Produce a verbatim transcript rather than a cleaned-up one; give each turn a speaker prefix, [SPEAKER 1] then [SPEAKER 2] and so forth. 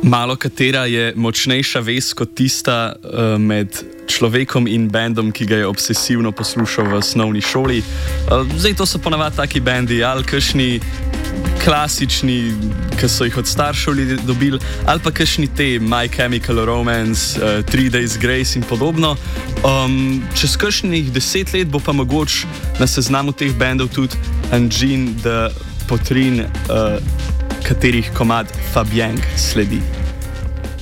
[SPEAKER 1] Malo katera je močnejša vez kot tista uh, med človekom in bendom, ki ga je obsesivno poslušal v osnovni šoli. Uh, zdaj to so ponavadi taki bendi ali kakšni klasični, ki so jih od staršev dobili, ali pa kakšni te My Chemical Romance, uh, Three Days Grace in podobno. Um, čez kakšnih deset let bo pa mogoče na seznamu teh bendov tudi Engine de Poitrine, uh, katerih komad Fabienne sledi.